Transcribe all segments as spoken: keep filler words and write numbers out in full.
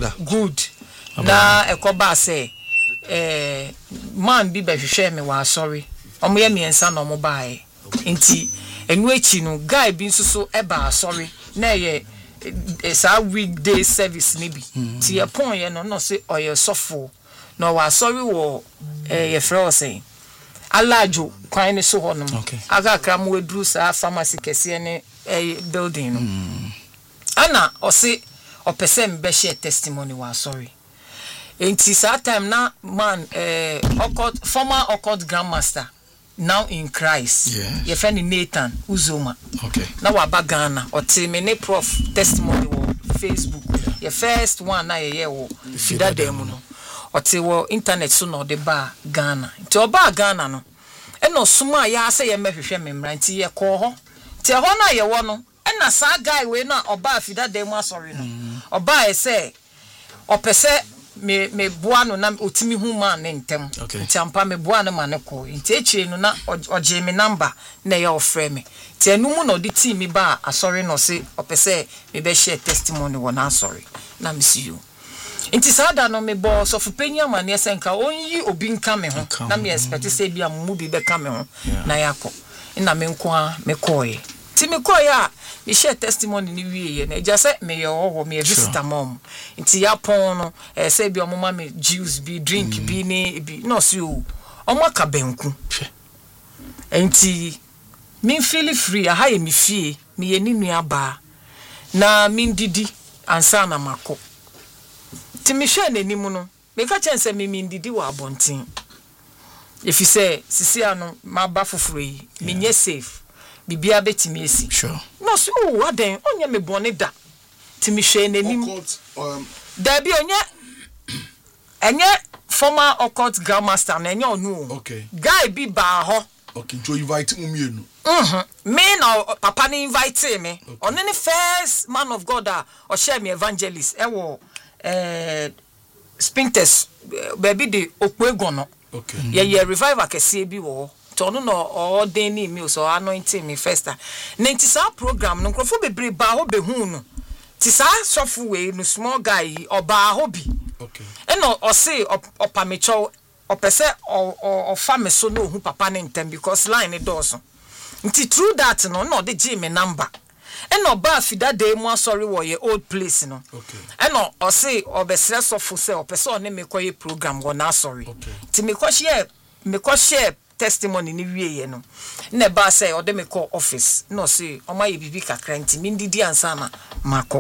Sugar. Good. Na ekoba say eh man bi behwehwe me wa sorry. Omo ye miensa na omo bae. Nti enu echi no guy bi nso so eba sorry. Na ye sa weekday service ni bi. Ti e pon ye no no say oye sofo. No wa sorry wo eh ye frɛ o say. Alajo kwan ni so honum. Aga kram we dru sa pharmacy kese ne eh building no. Ana o say opese mbe share testimony wa sorry. Enti sa time na man eh occult former occult grandmaster now in Christ. Yes. Ye friend Nathan Uzoma. Okay. Na wa ba Ghana o te me ne prof testimony wo Facebook. Ye first one na ye ye wo fida dem no. O te wo internet so no de ba Ghana. Nti o ba Ghana no. E no suma ya ase ye mehwehwe memra nti ye ko ho. Ti ho na ye wo no. E na sa guy we na oba fida dem asori no. Oba e say opese me me boa no na otimi hu man ne ntem nti ampa me boa no ma ne ko nti echi no na oje me number na ye ofre me ti enu mu no de ti mi ba asori no se opese me be share testimony wona asori na me see you nti sada no me bo so fu penya ma ne senka onyi obi nka me ho na me expect say bia mu bi be ka me ho na yakọ na me nko a me koye ti me koye a me share testimony ni wiye na eja say me ye wo me visitor mom nti ya pon no eh say bi omoma me juice bi drink mm. bi ni bi no so o omo ka benku nti me feel free aha ye me fie me ye ni nua ba na me ndidi ansa na mako ti me hwe n'anim no me ka chen say me me ndidi wa abonten if you say sisi ano ma ba foforo yi me nye safe bibia betimi esi sure no so o aden onye me bone da timi hwe nanim um da bi onye enye former occult grandmaster na enye onu okay guy bi ba ho okay to invite mu mienu mhm me na papa ni invite me on any first man of God a o share me evangelist e wo eh Spintex baby de okwegon no okay ye ye revival kese bi wo tono no ordaining me so anointing me first na nti sa program no nkrofo bebre ba ho behu no ti sa sofu we no small guy oba ho bi okay e no o say opamecho opese o fa me so no hu papa ne ntem because line ne doso nti through that no no de gi me number e no ba fida dey mo sorry wo ye old place no okay e no o say obesre sofu say opese o ne me koye program go na sorry okay ti me ko share me ko share testimony ni wiye no na ba say o de me call office no say o ma ye bibi kakra nti mi ndidi ansa na mako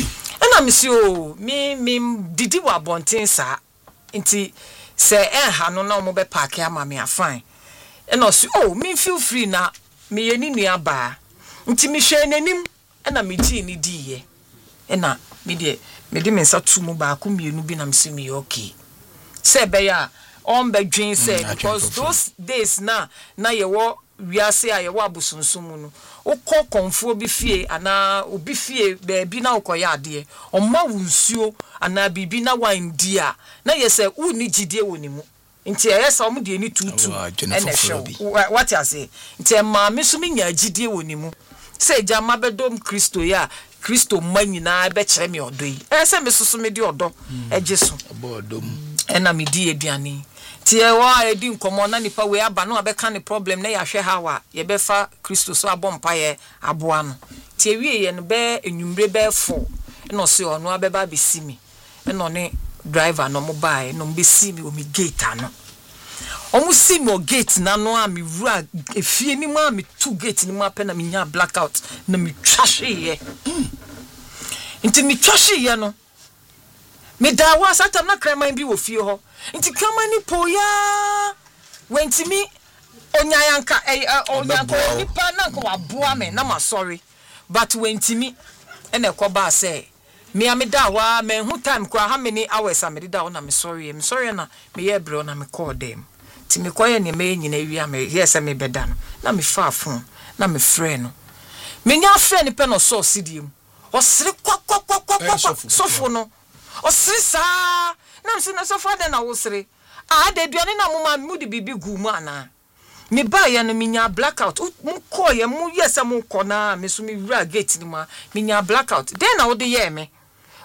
na me si o mi mi didi wa bonten sa nti say eh ha no na mo be park ama me afan e no say oh mi feel free na me ye ni nua ba nti mi hwe nanim e na me gi ni di ye e na me de me de me nsa tu mu ba ko mienu bi na me si me okay say be ya on be dream say mm, because those days na na ye wo wiase a ye wo abusumsum no ukọ konfo bi fie ana obi fie be bi na ukoye ade o ma wunsuo ana bibi na wan dia na ye say u ni gidie wonimu nti ye say o mu de ni tutu ene show what you say nti ma me so me nya gidie wonimu say jama bedom Kristo ya Kristo manyina be kire me odo yi e say me soso me di odo ejeso obodom ena me di aduane tie wa edi nkomo na nipa we aba no abeka ne problem na ya hwe hawa ye be fa Kristo so abompa ye aboa no tie wie ye no be enwumre be fo no se ono abeba be simi no ne driver no mo bae no be simi o mi gate ano o mu simi o gate na no a mi wura efie ni ma mi two gate ni ma pe na mi nya blackout na mi twahwe ye nti mi twahwe ye no me da wa satam na kraman bi wo fie ho nti kraman ni poya wentimi onyayanka eh onyanko nipa na ko aboa me na ma sorry but wentimi ene ko ba say me ameda wa me hu time kwa how many hours am da na me sorry me sorry na me ye bro na me call them ti me koye ne me nyina wi am yes me beda no na me fa phone na me friend no me nya friend pe no so sidiem o sire kwa kwa kwa kwa sofo no o sire sa na me se na sofo de na wo sire a de duane na mo ma mu de bibi gu mu ana me ba ya no me nya blackout mu koye mu yes am ko na me so me wura gate ni ma me nya blackout den na wo de ye me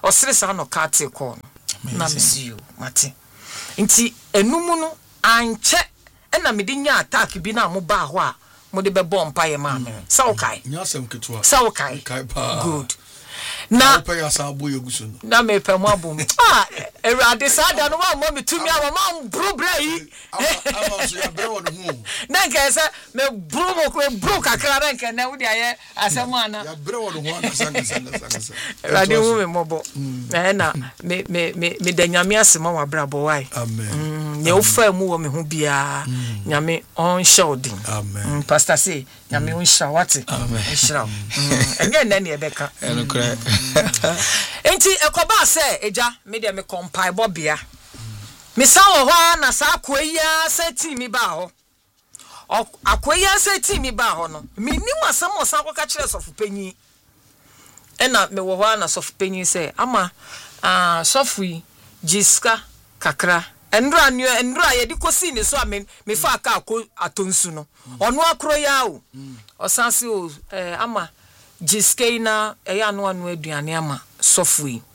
osere sa no ka te ko na me see you mate nti enum no anche na me di nya attack bi na mo ba ho a mo de be bomb pa ye ma me sa okai nya sem ketwa sa okai good na pe ya sa abo yeguso no na me pe mo abom ah Erade sa da no ma me tumi a ma bro bra yi ama so ya bre won hu na nke se me bro mo ko bro kakra na nke na wo dia ye asem ana ya bre won hu ana sanga sanga sanga Erade hu me mobo na na me me me me da nyame asema wa bra bo wai amen ne ofa mu wo me hu bia nyame on shouting amen pastor say nyame on shawati amen shira enye na ne e beka eno kra enti ekoba se eja me de me kompai bobia me sa wo ho na sa akoya sa ti mi ba ho akoya sa ti mi ba ho no me ni masam o sa akoka kire sofu panyi ena me wo ho na sofu panyi se ama ah sofu jiska kakra endra nyu endra ye di kosi ni so amen me fa aka ako atonsu no ono akro ya o osanse o eh ama jiska na eya no anu aduane ama sofu yi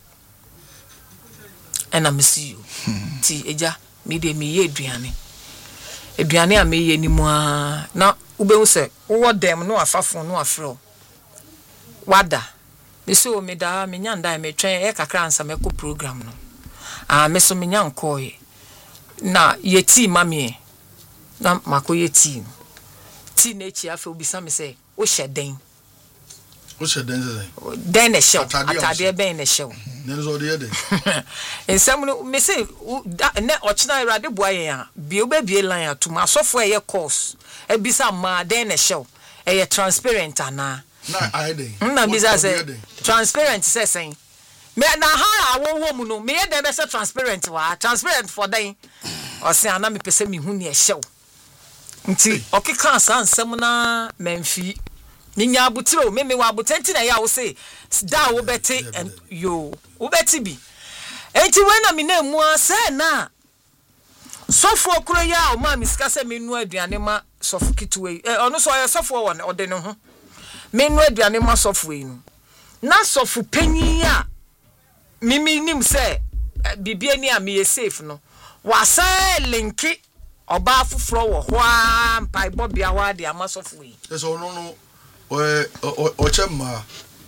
ena me see you ti eja me de me ye aduane aduane a me ye ni mu a na ubehu se wo dem no afafo no afro wada me se o me da me nyanda me twen e kakra ansa me ko program no ah me so me nyanko ye na ye ti mami na mako ye ti ti na echi afa obisa me se wo hyeden wo hyeden ze den na show atade ben na show ne zo de de ensem no me se ne ochina Erade boaye ya bi obebie line atuma asofo eye course ebisa ma den na show eye transparent ana na ai de na bisa se transparent se sen me na ha awo wo mu no me ye dem be se transparent wa transparent for den o se ana me pese me hu ne show nti okika asa nsem na memfi ninya abutiro me me wa abutenti na ya wo se da wo beti and yo wo beti bi enti we na me na mu ase na sofo okro ya o ma misika se me nu aduane ma sofo kitwe eh ono so ya sofo wo ode ne ho me nu aduane ma sofo yi no na sofo panyin a mimi nim se bibia ni a me ye safe no wa sa linki oba fufuro wo ho a mpai bobia wa de ama sofo yi eso no no o o chema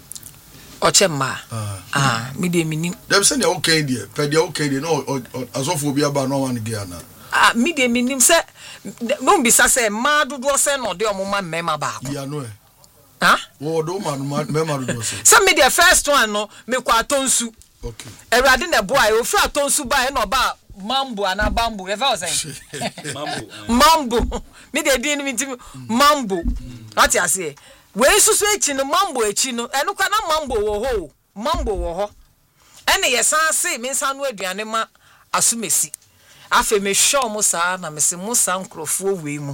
ochema ah me de minim dem se ne o kan die pe de o kan die no asofo bi aba no wan ge ana ah me de minim se no bisa se ma dodo se no de omoma mema ba ko ya no e ah wo do ma mema dodo se se me de first one no me kwa atonsu okay Erade na boy o fra atonsu ba e no ba mambo ana bambo e fa o say mambo mambo me de din mi mambo ati ase we susu echi no mambo echi no enu kwa na mambo wo ho mambo wo ho ene yesan se me nsa no aduane ma asumesi afa me show mo sa na me se mo sa nkrofo we mu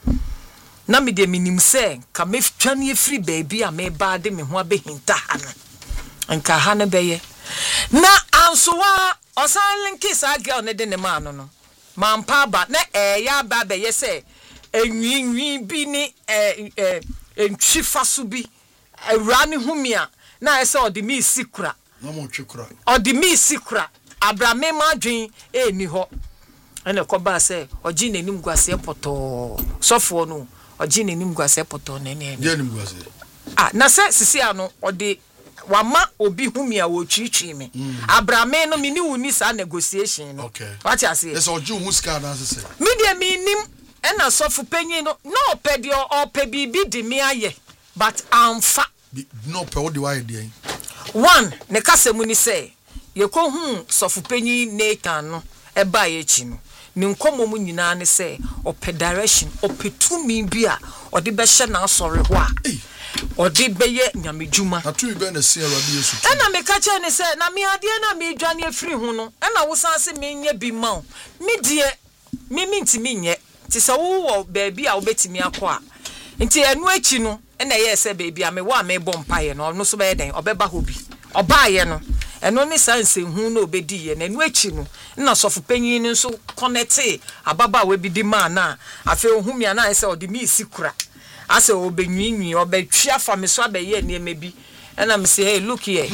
na me de minim se ka me twane free baby a me ba de me ho abehinta hana nka hana beye na ansowa osan linki sa girl ne de ne ma no no mampa ba na e ya ba be ye se enwinwi bi ni eh eh entwifa so bi awrani humia na ese odi mi sikura na mo twekura odi mi sikura abrame madwen eni ho ene ko ba se oji nenim guase poto sofo no oji nenim guase poto ne ne je nim guase ah na se sisi ano odi wama obi humia wo twitwi me abrame no mi ni wuni sa negotiation no okay what you say eso oji hu ska na se mi de mi nim ena sofu panyin no no pedi o pebi bi di mi aye but amfa no pe o di wa ide one ne kasemu ni say ye ko hu sofu panyin Nathan no e ba ye chi no ni nkomo mu nyina ne say o pe direction o petumi bi a o de be hye na asore ho a o de be ye nyamedwuma na tu be na se Erade Yesu ena me ka che ne say na me ade na me dwane afiri hu no ena wo san se me nya bi ma me die me mintimi nye ti se wo baby a obetimi akwa nti enu achi no na ye se baby a me wo a me bom paye no no so be den obeba hobi obaye no eno ni sanse hu na obedi ye na enu achi no na sofu panyin ni so connect ababa we bi di man na afi ohumi ana se odi mi sikura ase obenwinwi obetwa fa me so abaye na me bi na me say hey look here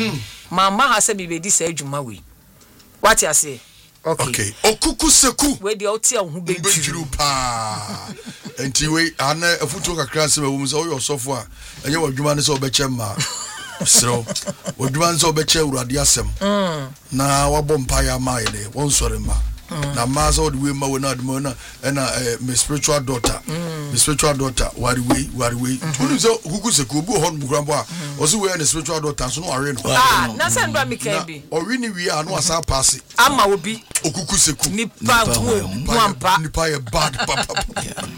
mama ha se bi be di sa adwuma we what you say okay okay okuku seku we de oti ahun be juru pa enti we ana afutu kakra se we so yo sofo a enye wadwuma ne se obeche ma so wadwuma ne se obeche urade asem na wabɔ mpa ya mai ne won sore ma na maza all the way ma we na admo na na my spiritual daughter my spiritual daughter wari we wari we tunu so okuku seku obu ho no grambo a o so we na spiritual daughter so no are no ah na se ndo mi kan bi o wi ni wi a no asa pass ama obi okuku seku nipa ho mwampa nipa ye bad papa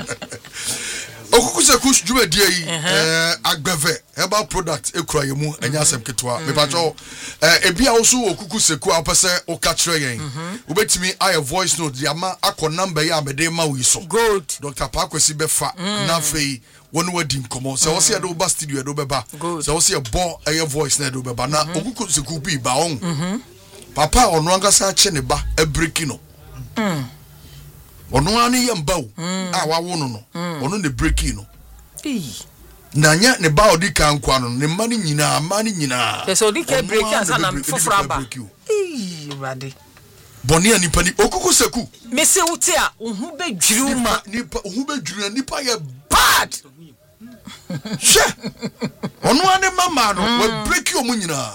okuku seku djumadi yi eh agbeve herbal product ekura yemu enya asem ketwa me pa cho eh ebia wo so okuku seku apese o ka kire yen obetimi aye voice note ya ma akọ number ya amede ma wi so good Doctor Pakwesi befa na fei wonu wadi nkomo se wo se do ba studio do beba se wo se bo aye voice na do beba na okuku seku bi ba on papa onu anga sa che ne ba e break no mm onu ani yamba wo a wa wo no no onu ne break no eh na nya ne ba odi kan kwa no ne ma ni nyina ma ni nyina e so di ke break asa na fofora ba eh rade boni ani pani okuku seku me se wuti a ohu be dwiru ma nipa ohu be dwiru nipa ye bad she onu ani mama no we break you mu nyina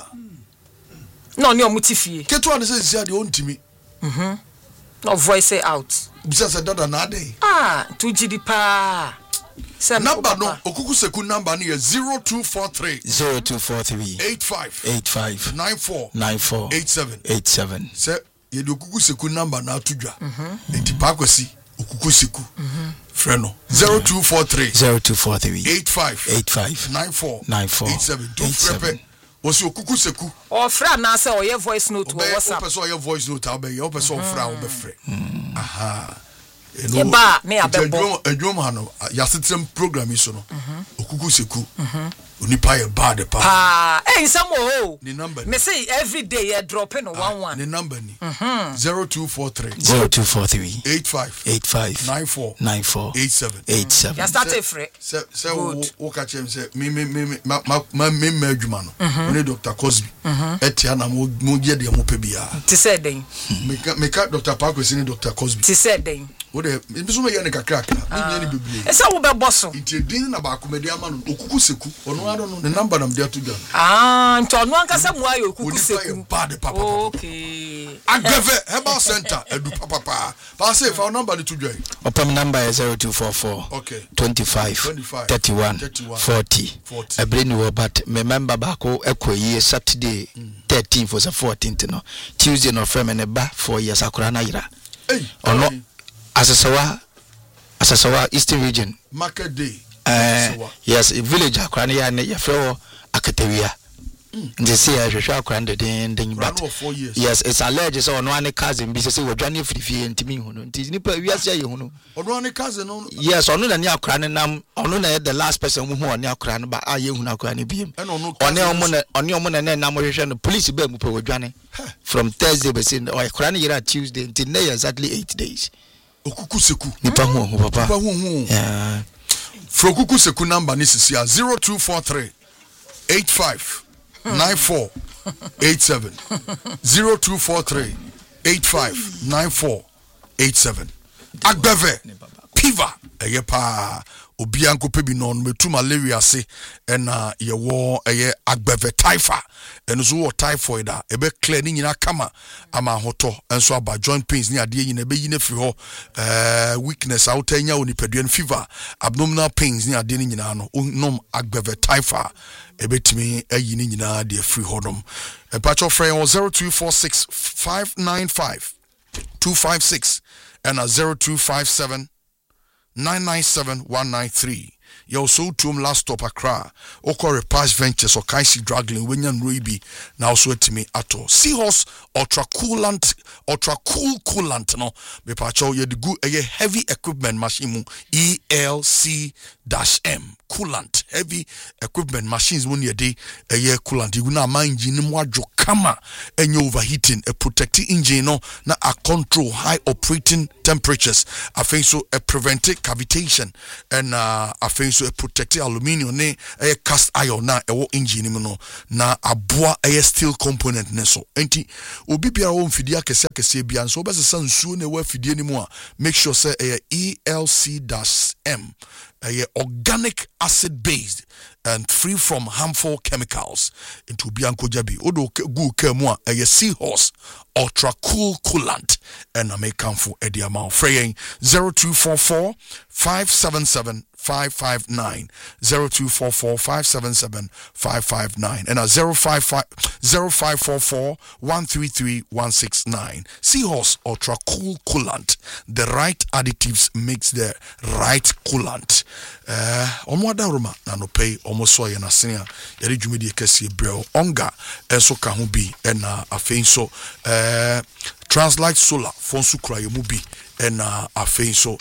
no ni omutifie keto an se sia de ontimi mhm no voice out bisa se dada na ade ah tu jidi pa number no okuku seku number ni zero two four three zero two four three eight five eight five nine four nine four eight seven eight seven se ye de okuku seku number na atudwa enti Pakwesi okuku seku freno zero two four three zero two four three eight five eight five nine four nine four eight seven do frepe osi okuku seku o fra na se o ye voice note o WhatsApp o person your voice note abey o person fra o be frɛ aha e ba ne abebo adwom ha no ya setem program yi so no okuku seku onipa ye bad pa ah eh nsam o ni number me say every day you drop in one one ni number ni zero two four three zero two four three eight five eight five nine four nine four eight seven eight seven ya start a free se se wo ka chem se me me me ma ma me ma adwuma no ni Doctor Cosby etia na mo mo je de mo pe bia ti say den me ka me ka Doctor Pakwesi ni Doctor Cosby ti say den wo de me so me ye ne kakra kakra ni ni bebie e se wo be bosso nti din na ba komedi ama no okuku seku ono ado no ne number na mde atudwa ah nti ono anka se mu ayo okuku seku bad papa okay Agbeve Herbal Center edu papa pa pa say for number ni tudwa opam number is zero two four four okay twenty-five thirty-one forty ebreni wo but me member bako ekoyi Saturday thirteenth for the fourteenth no Tuesday no frame ne ba four years akura na yira eh ono asasawa asasawa Eastern Region market day uh, yes village akura na ya ne ya frewo akatawia nje see ya hwehwe akura ndeden den but yes it's alleged so ono ane cousin bi say wodwane frifie ntimi hu no nti nipa wiase ya hu no ono ane cousin no yes ono na ne akura ne nam ono na the last person who hu ne akura ne ba a ye hu na akura ne biem ono omo na ono omo na ne nam hwehwe no police ba mu pe wodwane from Thursday be say o akura ne yira Tuesday until now exactly eight days okuku seku nipa hu hu papa nipa hu hu yeah from okuku seku number ni sisia zero two four three eight five nine four eight seven zero two four three eight five nine four eight seven Agbeve Piva eye pa obianko pebi non metu malaria se ena ye wo eye Agbeve Typha eno so wo typhoid a ebe clear ni nyina kama ama hoto enso aba joint pains ni ade nyina be yina firi ho eh weakness out anya onipadua fever abdominal pains ni ade ni nyina no nom Agbeve Typha ebetimi ayi ni nyina de free hodom e patcho frame zero two four six five nine five two five six and a zero two five seven nine nine seven one nine three. You also to last stop Accra. Oko Repast Ventures or Kaisi Draggling Winyan Ruby now so to me at all. Seahorse ultra coolant ultra cool coolant no me pa cho ye de gu a heavy equipment machine mu E L C M coolant heavy equipment machines when ye de a ye coolant you na ma engine mu adwo kama enye overheating a protect engine no na a control high operating temperatures afin so a prevent cavitation and uh afin so a protect aluminium ne a cast iron na e wo engine mu no na aboa a steel component ne so enti obi bia wo mfidi akese akese bia so obesesa nsuo na wa fidie ni mu a make sure say a E L C M a organic acid based and free from harmful chemicals into bianco jabi odo gu kemu a Seahorse ultra cool coolant and American for Eddie amount fraying zero two four four five seven seven five five nine zero two four four five seven seven five five nine and a zero five five zero five four four one three three one six nine. Seahorse ultra cool coolant, the right additives makes the right coolant. Uh omwada roma na no pay almost so na senior yari dwumedi kese brel onga enso ka ho bi na afein so uh Translight Solar fonsu kura yemu bi na afein so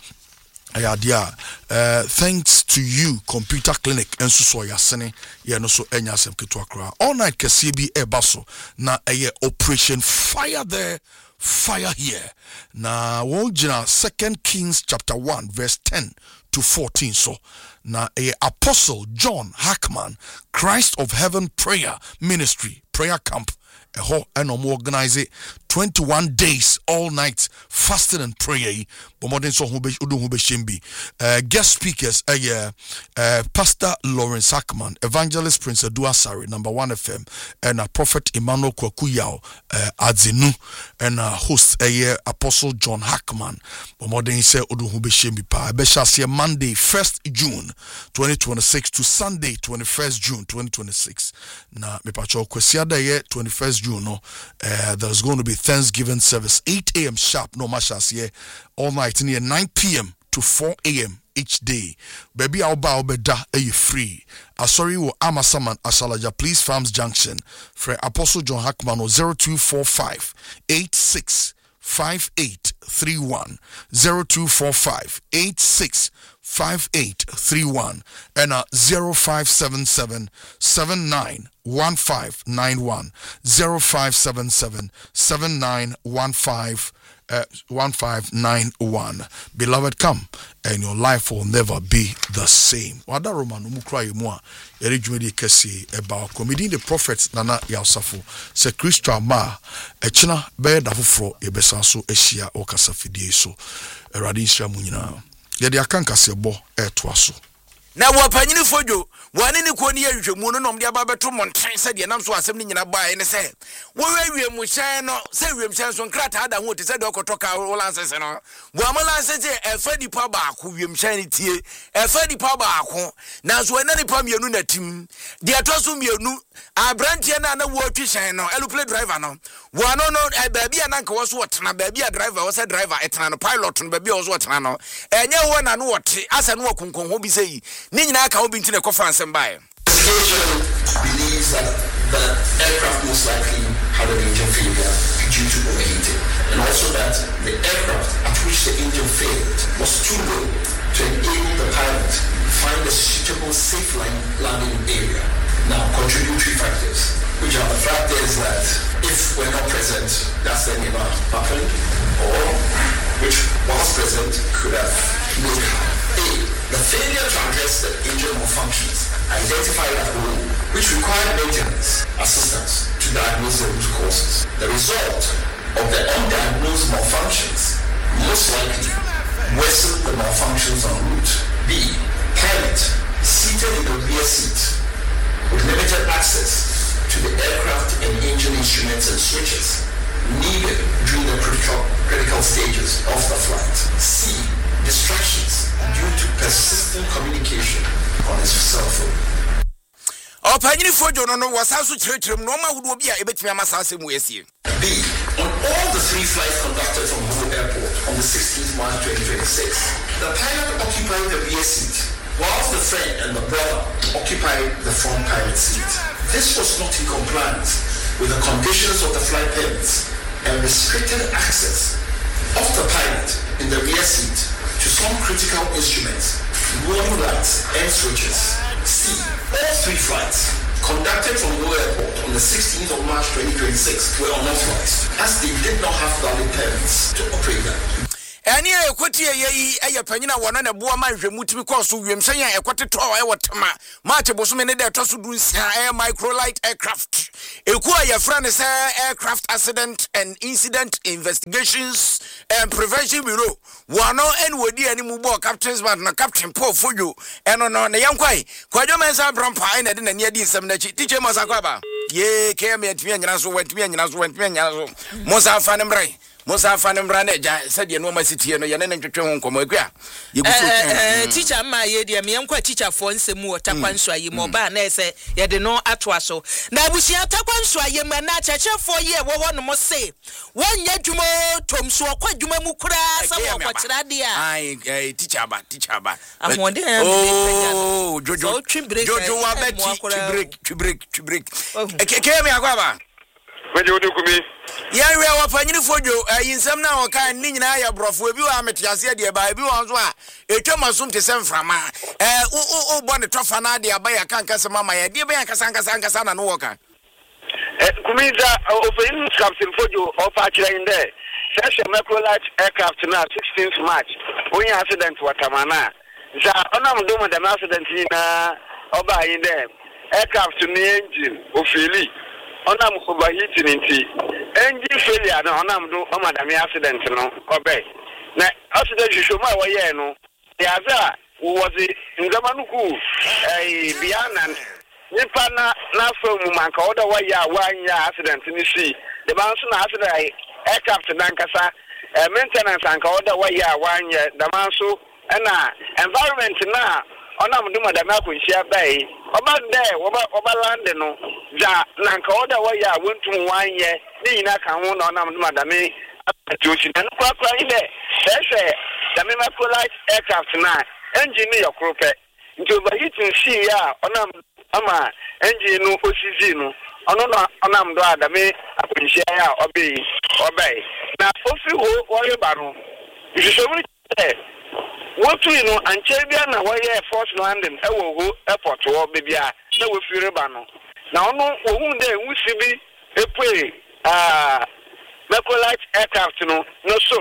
ayadia uh thanks to you computer clinic enso so yasene ye no so enya asem ketwa kura all night kese bi e baso na eye operation fire there fire here na wonjina Second Kings chapter one verse ten to fourteen so na a Apostle John Hackman Christ of Heaven Prayer Ministry prayer camp a ho and organize it twenty-one days all night fasting and prayer bomodin so hube udu hube shimbi uh, guest speakers uh, uh, Pastor Lawrence Hackman, Evangelist Prince Edua Sari, number one F M, and uh, Prophet Emmanuel Kwakuyao uh, Adzinu, and uh, host uh, Apostle John Hackman bomodin se udu hube shimbi pa besha se Monday first June twenty twenty-six to Sunday twenty-first June twenty twenty-six na me pacho kwesiada ye twenty-first June no uh, there's going to be Thanksgiving service eight a.m. sharp no mashas here all night near nine p.m. to four a.m. each day. Baby Alba Obeda are you free? Asori wo Amasaman Asalaja Police Farms Junction for Apostle John Hackman zero two four five eight six five eight three one zero two four five eight six five eight three one and uh, zero five seven seven seven nine one five nine one zero five seven seven seven nine one five uh, one five nine one. Beloved, come and your life will never be the same. Wada Roman umukra yemwa erijumedi kesi about comedy the prophets nana yausafo se Christo ma echina be dafofro yebesanso ehia okasafidie so eradi nsra munyina yede akanka sebo etoaso na wapanyini fojo wane ni ko ni ahwehwemu no nom de aba beto montan se de nam so asem ni nyina bae ne se wo awie mu hyan no se awie mu hyan so nkrata ada ho te se de okotoka wo lansese no wo amalansese e fa dipa ba ko wie mu hyan ni tie e fa dipa ba ko na so ena dipa mienu na tim de atoso mienu abrantie na na wo atwi hyan no eluplay driver no wo no no e ba bia na nka wo so wotena ba bia driver wo se driver etena no pilot no ba bia wo so wotena no enye wo na no wote asa no wakonkon ho bi se yi ni nyina ka wo bi ntine ko France mbae. Believes that the aircraft most likely had an engine failure due to overheating, and also that the aircraft at which the engine failed was too low to enable the pilot to find a suitable safe line landing area. Now, contributory factors, which are the factors that if we're not present, that's then never happened, or which was present could have made happen. A. The failure to address the engine malfunctions identified at home, which required maintenance assistance to diagnose the root causes. The result of the undiagnosed malfunctions most likely worsened the malfunctions en route. B. Pilot seated in the rear seat with limited access to the aircraft and engine instruments and switches needed during the critical, critical stages of the flight. C. Distractions due to persistent communication on his cell phone. Oh, Panyini Fojo no was also treated no man would be able to be a massassin with you. B. On all the three flights conducted from Hove Airport on the sixteenth of March twenty twenty-six, the pilot occupied the rear seat, whilst the friend and the brother occupied the front pilot seat. This was not in compliance with the conditions of the flight permits and restricted access of the pilot in the rear seat to some critical instruments, warning lights and switches. C. All three flights conducted from Lowe Airport on the sixteenth of March twenty twenty-six were unauthorized as they did not have valid permits to operate them. Any equity a yapana one and a boama remutimi course to him saying a quarter to our tama, March Bosman de Tosu air microlight aircraft. Equa your friend is aircraft accident and incident investigations and prevention bureau. One no and would be any more captains, but no captain poor for you and on the young quay. Quajomansa Brampa and then near this teacher Masakaba. Ye came at me and Yasu went me and Yasu went me and Yasu. Mosa Fanembray. Mosa fanem brane ja said ye no ma sitie no ye ne ntwetwe ho nkomo agua ye gufu eh teacher ma ye de me yankwa teacher fo nsemu otakwanso aye mo ba na ese ye de no atoa so na abusia atakwanso aye ma na chechefo ye wo ho no mo se wonya dwumo tomso okwa dwuma mu kura sa wo kwakira de a ai eh teacher ba teacher ba amode oh jojo jojo wa be ti break ti break ti break ke me agwa ba Mejo dokumi ya we wa panyini fojo yinsam na o kan ni nyina ya brofo ebi wa metiase de ba ebi won so a etwa masum te semframa eh o o bo ne tofa na de aba ya kan kase mama ya de ba ya kasa kasa kasa na no wo kan eh kumiza ofen captain fojo of akira inde session microlight aircraft na sixteenth March onye accident watamana za onam do mo dem accident ni na oba inde aircraft ni engine ofeli onam overheating nti engine failure na onam do o madam accident no obey na accident show ma wo ye no ya za was ngama nuku eh biana nipa na na so mu manka oda wa ya wanya accident ni si the man so na accident aircraft na nkasa maintenance anka oda wa ya wanya the man so na environment na onam do madam akunhia bai oba de oba oba land no ja nanka oda wa ya wontum wanye ni nyina kan ho na onam do madam atoshi na kwa kwa ile sese da me microlight aircraft na engine ya krope nti overheating see ya onam ama engine no osizi no ono na onam do adame akunhia ya obi obai na ofi ho wo yeba no isosomri what you know, and Chabia na why force no andem, I will go airport or baby, no with Firibano. Now, no, who day we see be a play, ah, microlight aircraft, no, no, so.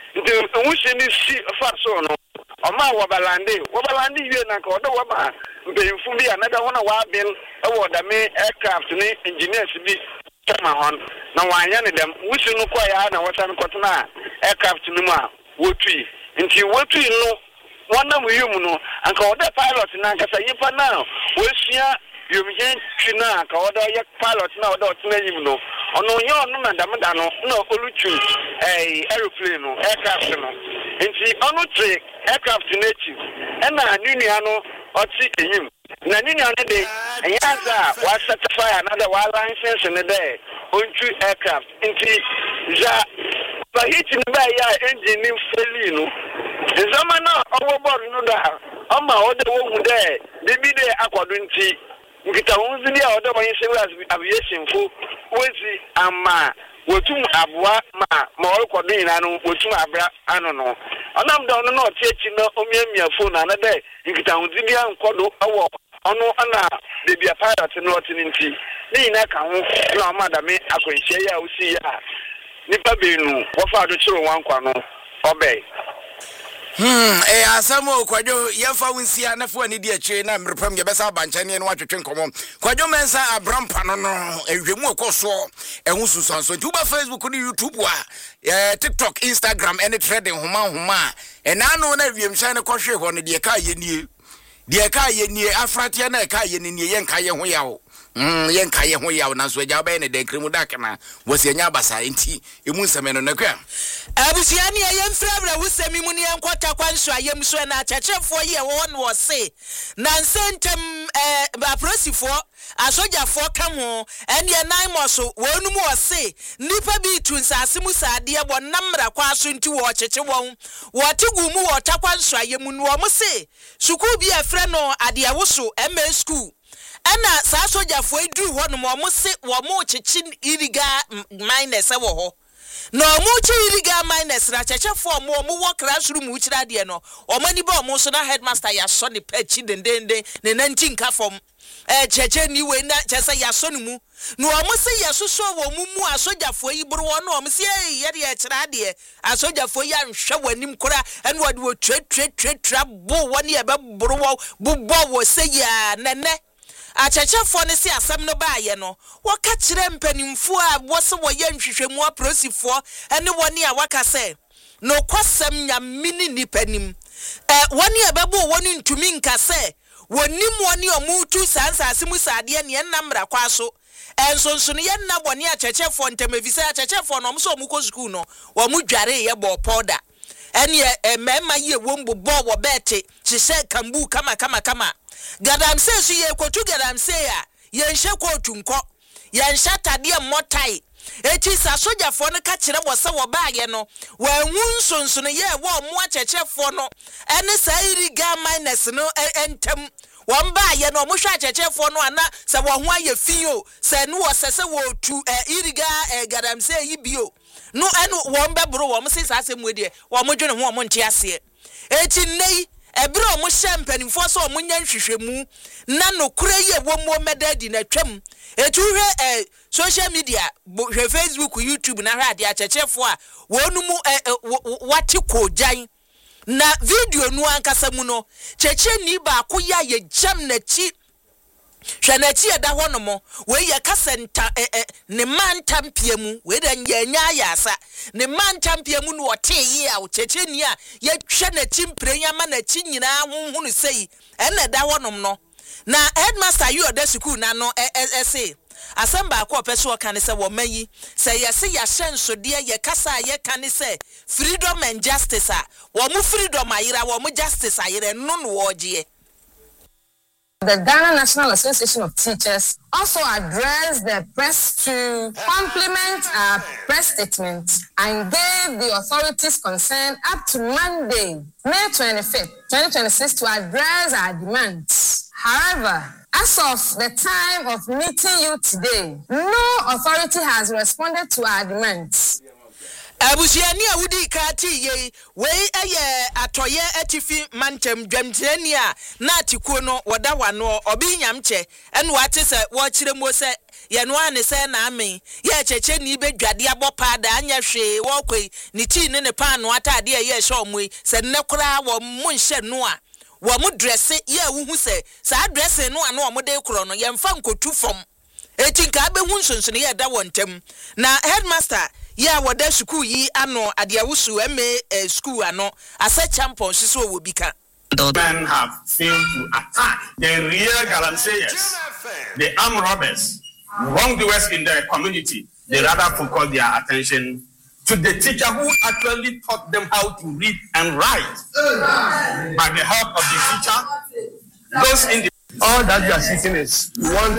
We see this fast so no, or my Wabalandi, Wabalandi, you and Koda Waba, the Fubi, another one of our bill, award the main aircraft, engineers be Tamahon. Now, I am them, we see no quiet, and what I'm cotton aircraft Numa, what we. Nti wetu no wana muyum no anka oda pilot na anka sayipa na wesua yomjen twina anka oda ye pilot na oda otena yim no ono ye ono na damda no na oluchu eh aeroplane no aircraft no nti ono tre aircraft na chi na nunua no oti eyim na nunua no de enyaza wa certify another wa license ne de onchu aircraft nti za but hitting by ya engine failure no zamana owo board no da ama oda wo de bibi de akwado nti nkita wonzi dia oda ban civil aviation fo wezi ama wotum aboa ma ma okodo ina no wotum abra ano no onam da no no tieti no omiamia fo na na de nkita wonzi dia nkodo awo ono ana bibi pilot no otinti ni ina ka ho na amadame akwanhia ya osi ya nipa benu wofa do chiro wankwa no obey hmm eh asamo kwadwo yefa wunsia na fo ani di ache na mrepam ye besa banchane no atwetwe nkomo kwadwo mensa abrampa no no ehwemu okoso ehun susanso nti uba Facebook ni YouTube wa eh TikTok Instagram any trading homa homa enano na wiemhyan ne kohwe ho no de ka ye nie de ka ye nie afratia na ka ye nie ye nka ye ho yawo mm ye nka ye ho yawo na so agya ba ne de kremu dakana wose nya basa nti emu nseme no nakwa abusiani ye mfrabra wusemi mu ne enkwata kwanso ayem so na chechefo ye wo no wose na nsentem eh aprosifo asojafo ka ho ene nan moso wonu mu wose nipa bi tu nsase mu saade bo namra kwa so nti wo cheche won wo tegu mu wo takwanso ayem nu wo mo se suku bi afre no ade awoso M A school ana sa sojafo edu ho no mo se wo mo cheche iriga minus wo ho no muchi iriga minus na chechefo mo mo wo classroom uchira de no omani ba mo so na headmaster ya so ne pachi dendende ne nanti nka fom eh cheche ni we na chese ya so ne mu no omo se yesoso wo mu mu asojafo yi buru wo no omo se ye de ya chira de asojafo ya nhwe wanim kora ene wode wo tre tre tre tra bo woni e be buru wo bu bo wo se ya nene achechefo ne si asem no baaye no waka kire mpanimfo a wo se wo ye nhwehwemu aprosifo ene woni a waka se no kwasem nya mini nipanim eh woni e bebo woni ntumi nka se wonim woni omutu sansase mu sade ne enamra kwaso ensonso ne yenna boni achechefo ntemevisa achechefo no mso omuko school no wo mu dware ye bo powder ene emema ye wombo bo wo bete chise kambu kama kama kama gadamse so ye kwotu gadamse ya ye nhye kwotu nko ye nhye tade motai eti sa sojafo no ka kire wo se wo baage no wa nwunsonso no ye wo mu achechefo no ene sa iriga minus no entem won baaye no mo hwa achechefo no ana se wo ho aye fio se no wo sese wo tu iriga gadamse yi bio no eno won bebro wo mo se sa asem wedie wo mo dwene ho wo mo nte ase eti nei ebere o mo hye so o mo nya nhwehwemu na no kura ye wo mo medadi na twam etu hwe eh, social media hwe Facebook YouTube na hwe ade achechefo a wonu mu eh, eh, wati kojan na video nu ankasa mu no cheche ni ba akoya ye jam na chi hwe na chi eda ho no mo we ye kasenta eh, eh, ne man tampia mu we da nya nya yasa ne man tampia mu no ote ye a cheche ni a ye hwe na chi mprenya ma na chi nyina honhunu sei ena da ho no no na headmaster you oda school na no say asamba ko pese o kan se wo mayi se yese ya hyenso de ye kasa ye kan se freedom and justice a wo mu freedom ayira wo mu justice ayira no no oje. The Ghana National Association of Teachers also addressed the press to complement our press statement and gave the authorities concerned up to Monday, May twenty-fifth, twenty twenty-six to address our demands. However, as of the time of meeting you today, no authority has responded to our demands. Abusiani awudi kati ye we eye atoye atifi mantem dwamtirania na atikuo no woda wano obi nyamche ene wate se wo kire mo se ye no ane se na amen ye cheche ni bedwade abopa da anya hwe wo kwei ni ti ne ne pan no atade ye hwe omui se ne kura wo mu nhye no a wo mu dress ye wuhu se sa dress no ano wo de kro no ye mfa nkotu fom etinka be hu nsonso ye da wontem na headmaster ya wada school yi ano adiawusu eme uh, school ano asa champion so wo bika. Men have failed to attack the real Galansayers, the armed robbers, wrongdoers in the community. They rather focus their attention to the teacher who actually taught them how to read and write. By the help of the teacher, those in the all that you are seeking is we want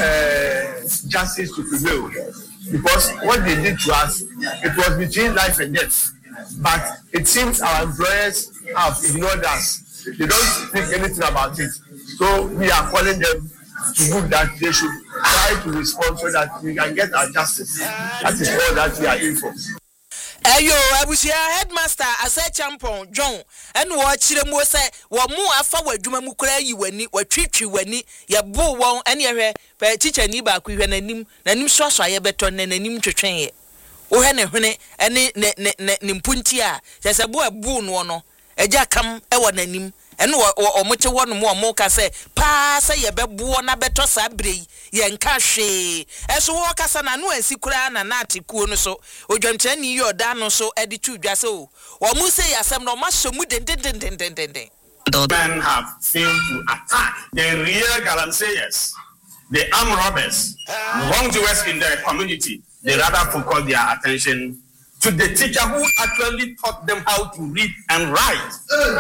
uh, justice to prevail. Because what they did to us, it was between life and death. But it seems our employers have ignored us. They don't think anything about it. So we are calling them to move that they should try to respond so that we can get our justice. That is all that we are in for. Ayo abusia headmaster asa champon John ene wo kire mu se wo mu afa wadwuma mu kura yi wani watwitwi wani ye bo won ene ye hwe pa teacher ni ba ku hwe nanim nanim soso ye beto ne nanim twetwen ye wo hwe ne hwene ene ne ne ne mpunti a se bo abu no no eja kam e wo nanim ene wo mo che wo no mo mo ka se pa se ye bebo na beto sa brei ye nka hwe eso wo kasa na no ansi kura na na atikuo no so odwamtani yi oda no so edi tu dwase o wo mu se yasem no ma so mu den den den den den den. Men have failed to attack the real Galansayers, the armed robbers, wrongdoers in the community. They rather focus their attention to the teacher who actually taught them how to read and write.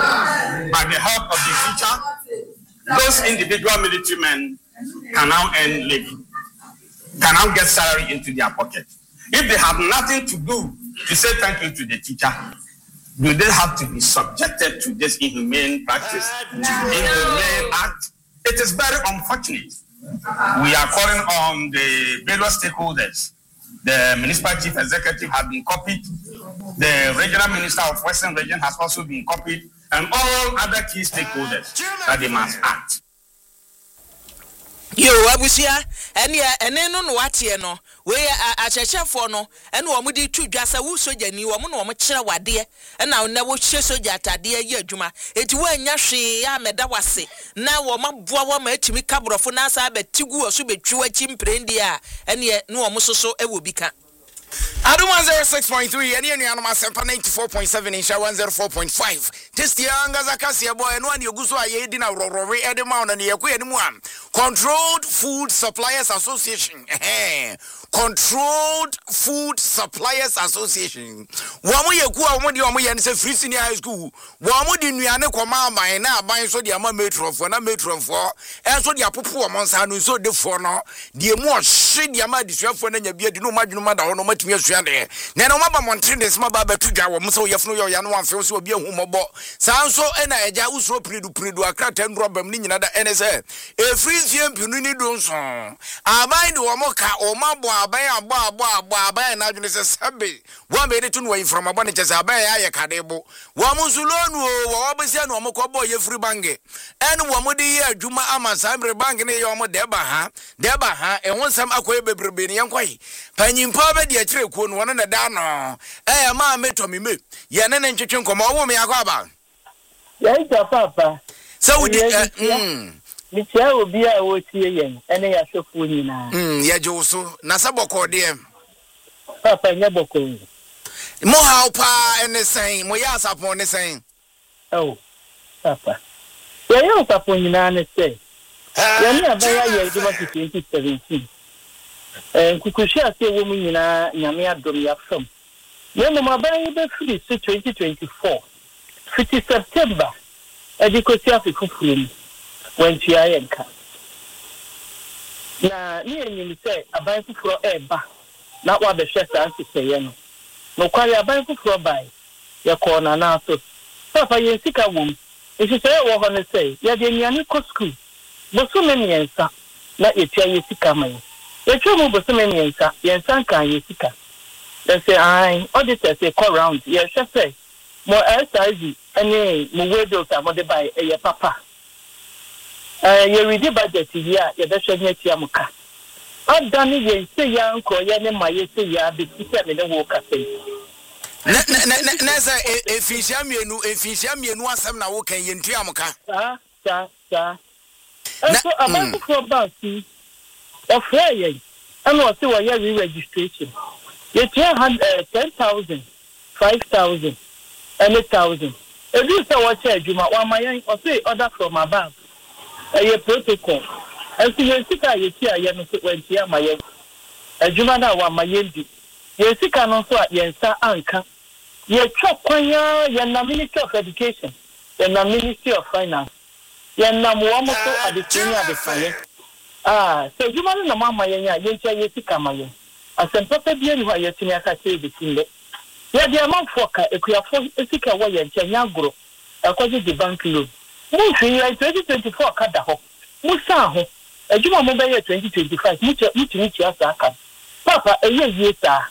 By the help of the teacher, those individual military men can now earn living, can now get salary into their pocket. If they have nothing to do to say thank you to the teacher, do they have to be subjected to this inhumane practice, inhumane act? It is very unfortunate. We are calling on the various stakeholders the municipal chief executive has been copied. The regional minister of Western Region has also been copied, and all other key stakeholders that they must act. Yo, abusia, ene ene no no watie no, we achechefo no, ene wo mu di tu dwasa wu soja ni wo mu no wo kire wade, na na wo hye soja atade ye adwuma. Eti wo anya hwe ya meda wase, na wo maboa wo ma atimi kabrofo na asa betigu wo so betwi wachi mprendi a, ene no wo mu soso e wo bika. Adu one oh six point three, any any anoma sempa ninety-four point seven in one oh four point five. Testi anga zakasi ya boy, no ani oguso aye di na rorore ede ma ona ne yakwe ni mu am. Controlled Food Suppliers Association. Controlled Food Suppliers Association. Wamu yeku a wamu di wamu ye nse free senior high school. Wamu di nuane koma aban na aban so di ama metro fo na metro fo. En so di apopo wamu nsa no so de fo no. Di emu ohwe di ama disuafo na nya bia di no madwunu ma da ho no matumi asua de. Na na maba montre de sma ba betudwa wamu so yefno yo ya no amfe so obi ahu mobo. Sanso ena eja usro pridu pridu akra ten robam ni nyina da N S A. E free C M P no ni do nso. Aban de wamu ka o mabo aban abo abo abo aban na adwene se sabe wa be ne tunu wa from abone chese aban ya ye kadebo wa musulonu o wa besia no mo ko boy ye free bange enu wa mo de ye adwuma ama samre bank ne ye o mo de ba ha de ba ha e wonsam akoye bebrebe ne yankwai panyimpa be de akire kuo no wona na da no eh ma metomi me ye ne ne ntwetwe nkomo wo me yakwa ba ye ja papa Saudi mm ni tia obi a wo tie yen ene ya hwefo nyina mm ya joso na saboko de papa nya boko mo ha pa ene sen mo ya sapon ne sen oh papa ya ya sapon nyina ne se ya ni abaya ya di ma twenty seventeen eh kukushi ase wo mu nyina nyame adom ya fam ye mo abaya be free twenty twenty-four fifty September edikosi afikufu when she ayenka na ni enyim say aban fufuro eba na wa be hwe sanse seye no no kwari aban fufuro bai ye ko na na so papa ye sika wom e se say wo ho ne say ye de niane ko school bo so me miensa na ye tia ye sika mai ye twa mo bo so me miensa ye nsan kan ye sika they say ai auditor say call round ye hwe say mo S I Z ani mo wedo ta mo de bai e ye papa eh ye ready budget here ye be hwe nya muka adani ye se ya nko ye ne ma ye se ya be ti se me ne wo ka se na na na na sa efisia mienu efisia mienu asem na wo kan ye ntua muka sa sa sa so about for bank of ye and what we ye re-registration ye ten thousand five thousand and eight thousand if you say what adwuma wa mayen or say order from a bank a protocol and see you sika ye tia ye no so wentia mayen adwuma na wa mayen di ye sika no so ye nsa anka ye twa kwanya ye na Ministry of Education ye na Ministry of Finance ye na mo mo so adetini adefanye ah so adwuma no na mama ye nya ye tia ye sika mayen asempapa bia ni wa ye tini aka say be tinle ye de amanfo ka ekuafo sika wo ye ntia agro akwaje di bank loan mu fi ye twenty twenty-four ka da ho mu sa ho adwuma mo be ye twenty twenty-five mu mu tini tia sa aka papa eye ye sa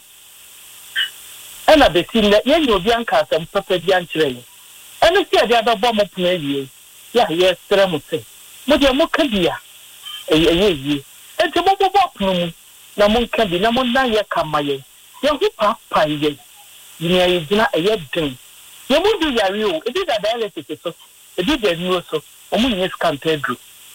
ana be tinle ye ni obi anka asempapa bia nkyere ye ene si ade ababo mo puna wie ya ye stre mo se mo de mo ka bia eye ye enti mo bo puna mu na mo ka bi na mo na ye kamaye ye hu papa ye ni ye gina eye den ye mo du yare o e bi da dialysis so e bi da nuo so o mo nyes kan pedro